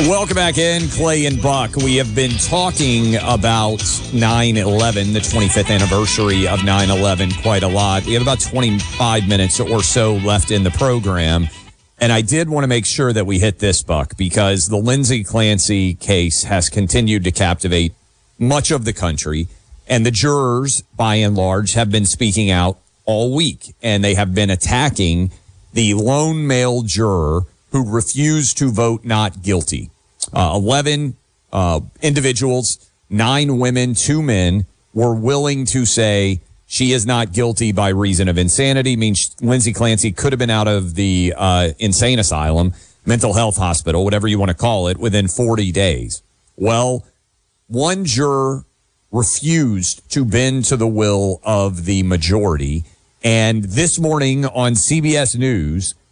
Welcome back in, Clay and Buck. We have been talking about 9/11, the 25th anniversary of 9/11, quite a lot. We have about 25 minutes or so left in the program. And I did want to make sure that we hit this, Buck, because the Lindsay Clancy case has continued to captivate much of the country. And the jurors, by and large, have been speaking out all week. And they have been attacking the lone male juror who refused to vote not guilty. 11 individuals, 9 women, 2 men, were willing to say she is not guilty by reason of insanity. Means Lindsay Clancy could have been out of the insane asylum, mental health hospital, whatever you want to call it, within 40 days. Well, one juror refused to bend to the will of the majority. And this morning on CBS News,